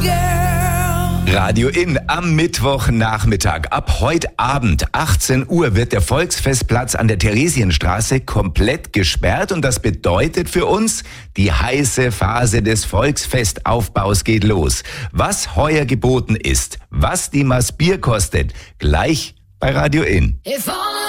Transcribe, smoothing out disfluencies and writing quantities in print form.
Radio In am Mittwochnachmittag. Ab heute Abend, 18 Uhr, wird der Volksfestplatz an der Theresienstraße komplett gesperrt. Und das bedeutet für uns, die heiße Phase des Volksfestaufbaus geht los. Was heuer geboten ist, was die Maß Bier kostet, gleich bei Radio In.